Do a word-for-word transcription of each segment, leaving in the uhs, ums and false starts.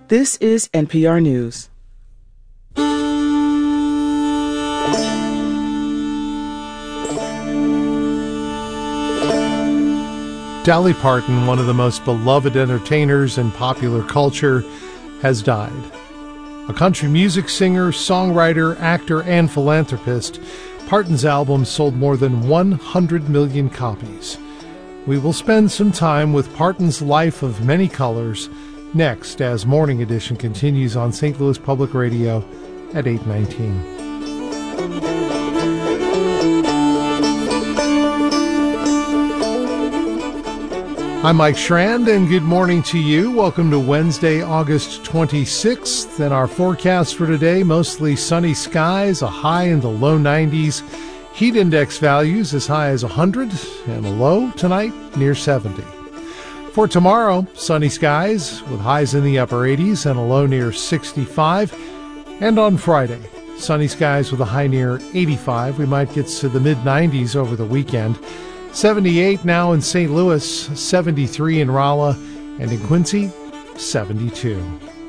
This is N P R News. Dolly Parton, one of the most beloved entertainers in popular culture, has died. A country music singer, songwriter, actor, and philanthropist, Parton's album sold more than one hundred million copies. We will spend some time with Parton's life of many colors next as Morning Edition continues on Saint Louis Public Radio at eight nineteen. I'm Mike Schrand, and good morning to you. Welcome to Wednesday, August twenty-sixth, and our forecast for today, mostly sunny skies, a high in the low nineties, heat index values as high as one hundred, and a low tonight near seventy. For tomorrow, sunny skies with highs in the upper eighties and a low near sixty-five, and on Friday, sunny skies with a high near eighty-five. We might get to the mid nineties over the weekend. seventy-eight now in Saint Louis, seventy-three in Rolla, and in Quincy, seventy-two.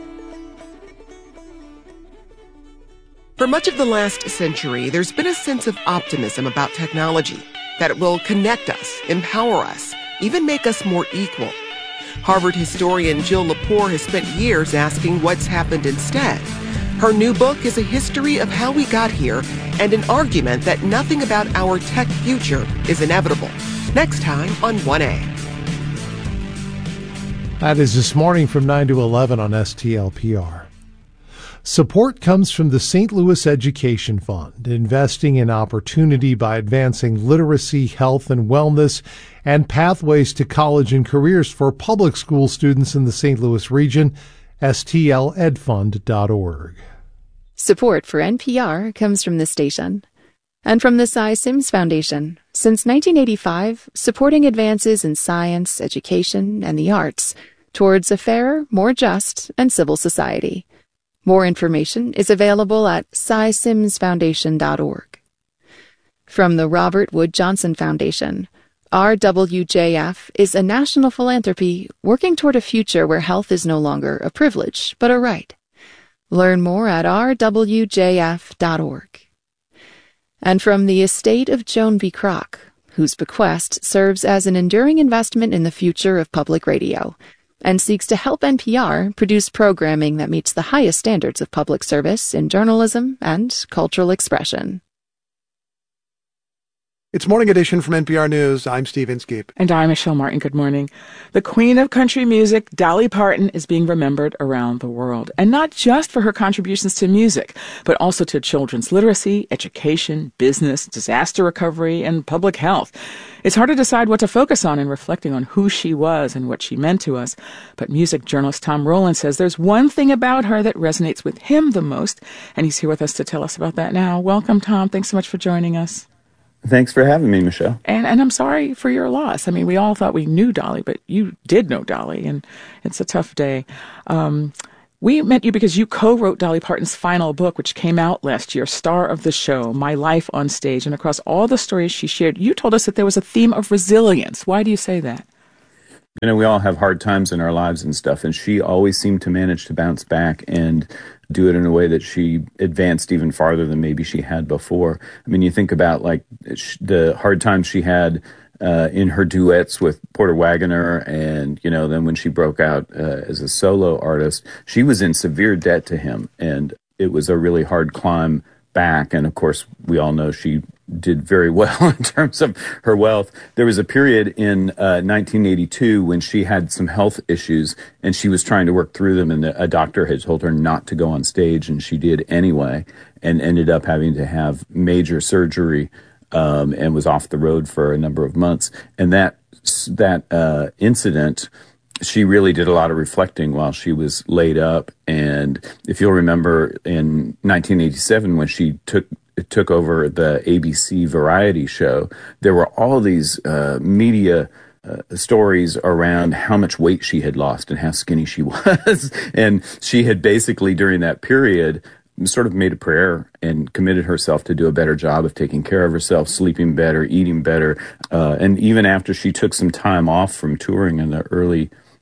For much of the last century, there's been a sense of optimism about technology, that it will connect us, empower us, even make us more equal. Harvard historian Jill Lepore has spent years asking what's happened instead. Her new book is a history of how we got here and an argument that nothing about our tech future is inevitable. Next time on one A. That is this morning from nine to eleven on S T L P R. Support comes from the Saint Louis Education Fund, investing in opportunity by advancing literacy, health, and wellness, and pathways to college and careers for public school students in the Saint Louis region. S T L ed fund dot org. Support for N P R comes from this station and from the Cy Sims Foundation. Since nineteen eighty-five, supporting advances in science, education, and the arts towards a fairer, more just, and civil society. More information is available at cy sims foundation dot org. From the Robert Wood Johnson Foundation, R W J F is a national philanthropy working toward a future where health is no longer a privilege, but a right. Learn more at r w j f dot org. And from the estate of Joan B. Kroc, whose bequest serves as an enduring investment in the future of public radio, and seeks to help N P R produce programming that meets the highest standards of public service in journalism and cultural expression. It's Morning Edition from N P R News. I'm Steve Inskeep. And I'm Michelle Martin. Good morning. The queen of country music, Dolly Parton, is being remembered around the world. And not just for her contributions to music, but also to children's literacy, education, business, disaster recovery, and public health. It's hard to decide what to focus on in reflecting on who she was and what she meant to us. But music journalist Tom Rowland says there's one thing about her that resonates with him the most. And he's here with us to tell us about that now. Welcome, Tom. Thanks so much for joining us. Thanks for having me, Michelle. And and I'm sorry for your loss. I mean, we all thought we knew Dolly, but you did know Dolly, and it's a tough day. Um, we met you because you co-wrote Dolly Parton's final book, which came out last year, Star of the Show, My Life on Stage. And across all the stories she shared, you told us that there was a theme of resilience. Why do you say that? You know, we all have hard times in our lives and stuff, and she always seemed to manage to bounce back and do it in a way that she advanced even farther than maybe she had before. I mean, you think about like the hard times she had uh, in her duets with Porter Wagoner, and, you know, then when she broke out uh, as a solo artist, she was in severe debt to him, and it was a really hard climb back. And of course, we all know she did very well in terms of her wealth. There was a period in uh, nineteen eighty-two when she had some health issues and she was trying to work through them, and a doctor had told her not to go on stage, and she did anyway, and ended up having to have major surgery um, and was off the road for a number of months. And that that uh, incident, she really did a lot of reflecting while she was laid up. And if you'll remember, in nineteen eighty-seven, when she took took over the A B C variety show, there were all these uh, media uh, stories around how much weight she had lost and how skinny she was. And she had basically, during that period, sort of made a prayer and committed herself to do a better job of taking care of herself, sleeping better, eating better. Uh, and even after she took some time off from touring in the early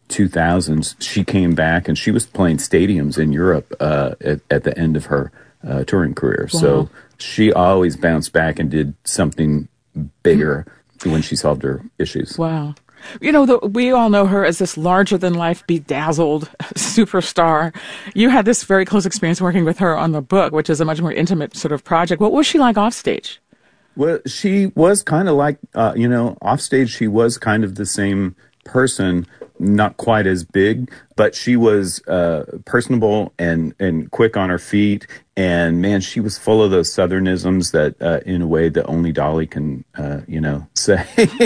two thousands, she came back and she was playing stadiums in Europe uh, at, at the end of her uh, touring career. Wow. So she always bounced back and did something bigger when she solved her issues. Wow. You know, the, we all know her as this larger-than-life, bedazzled superstar. You had this very close experience working with her on the book, which is a much more intimate sort of project. What was she like off stage? Well, she was kind of like, uh, you know, off stage, she was kind of the same person, not quite as big, but she was uh, personable and, and quick on her feet. And man, she was full of those Southernisms that, uh, in a way that only Dolly can, uh, you know, say.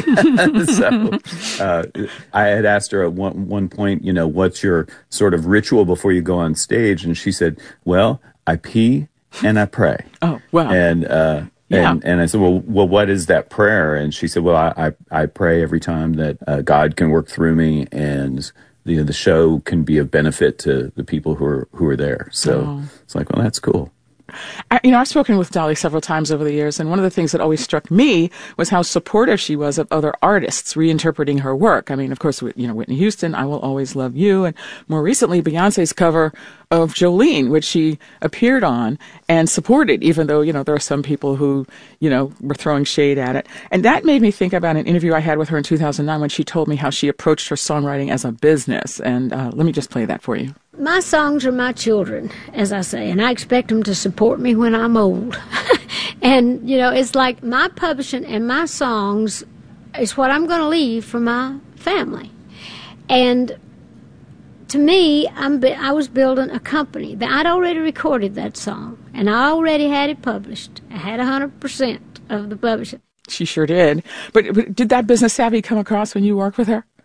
So uh, I had asked her at one, one point, you know, what's your sort of ritual before you go on stage? And she said, well, I pee and I pray. Oh, wow. And, uh, Yeah. And, and I said, well, well, what is that prayer? And she said, well, I, I, I pray every time that uh, God can work through me and you know, the show can be of benefit to the people who are who are there. So oh. It's like, well, that's cool. I, you know, I've spoken with Dolly several times over the years, and one of the things that always struck me was how supportive she was of other artists reinterpreting her work. I mean, of course, you know, Whitney Houston, I Will Always Love You, and more recently, Beyonce's cover of Jolene, which she appeared on and supported, even though, you know, there are some people who, you know, were throwing shade at it. And that made me think about an interview I had with her in two thousand nine when she told me how she approached her songwriting as a business. And uh, let me just play that for you. My songs are my children, as I say, and I expect them to support me when I'm old. And, you know, it's like my publishing and my songs is what I'm going to leave for my family. And to me, I'm, I was building a company. I'd already recorded that song, and I already had it published. I had one hundred percent of the publishing. She sure did. But, but did that business savvy come across when you worked with her?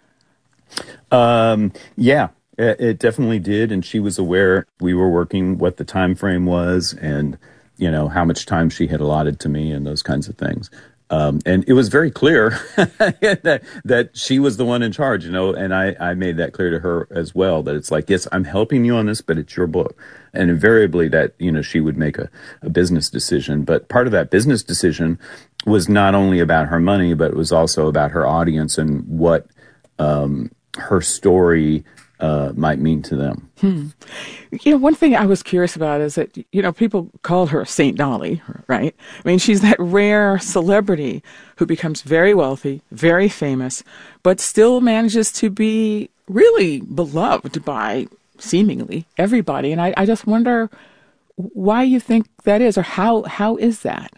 Um, yeah. It definitely did, and she was aware we were working, what the time frame was, and you know how much time she had allotted to me, and those kinds of things. Um, and it was very clear that that she was the one in charge, you know. And I, I made that clear to her as well, that it's like, yes, I'm helping you on this, but it's your book. And invariably, that you know she would make a, a business decision. But part of that business decision was not only about her money, but it was also about her audience and what um, her story Uh, might mean to them. Hmm. You know, one thing I was curious about is that, you know, people called her Saint Dolly, right? I mean, she's that rare celebrity who becomes very wealthy, very famous, but still manages to be really beloved by seemingly everybody. And I, I just wonder why you think that is, or how how is that?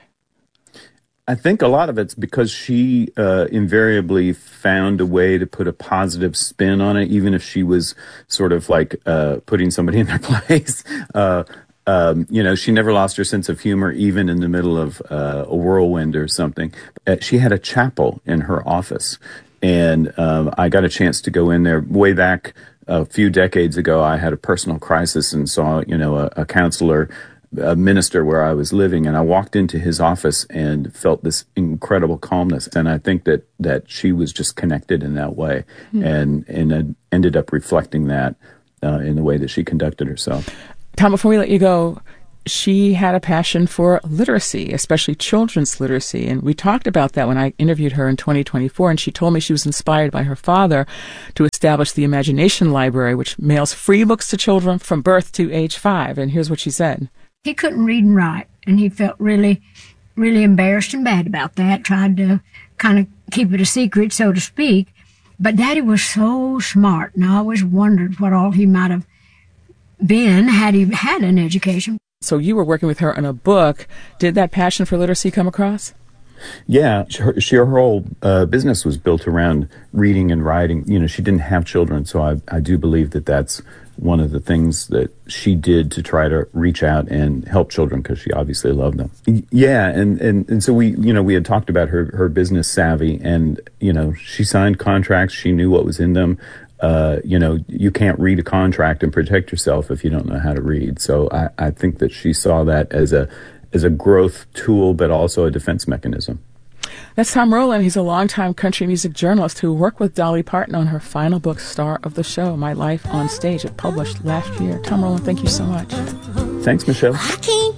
I think a lot of it's because she uh, invariably found a way to put a positive spin on it, even if she was sort of like uh, putting somebody in their place. Uh, um, you know, she never lost her sense of humor, even in the middle of uh, a whirlwind or something. Uh, she had a chapel in her office, and um, I got a chance to go in there way back a few decades ago. I had a personal crisis and saw, you know, a, a counselor, a minister where I was living, and I walked into his office and felt this incredible calmness. And I think that, that she was just connected in that way, mm. and and uh, ended up reflecting that uh, in the way that she conducted herself. Tom, before we let you go, she had a passion for literacy, especially children's literacy. And we talked about that when I interviewed her in twenty twenty-four, and she told me she was inspired by her father to establish the Imagination Library, which mails free books to children from birth to age five. And here's what she said. He couldn't read and write, and he felt really, really embarrassed and bad about that, tried to kind of keep it a secret, so to speak. But Daddy was so smart, and I always wondered what all he might have been had he had an education. So you were working with her on a book. Did that passion for literacy come across? Yeah, her, she, her whole uh, business was built around reading and writing. You know, she didn't have children, so I, I do believe that that's one of the things that she did to try to reach out and help children, because she obviously loved them. Yeah, and, and, and so we, you know, we had talked about her, her business savvy, and, you know, she signed contracts. She knew what was in them. Uh, you know, you can't read a contract and protect yourself if you don't know how to read. So I, I think that she saw that as a as a growth tool, but also a defense mechanism. That's Tom Rowland. He's a longtime country music journalist who worked with Dolly Parton on her final book, Star of the Show, My Life on Stage. It published last year. Tom Rowland, thank you so much. Thanks, Michelle. I can't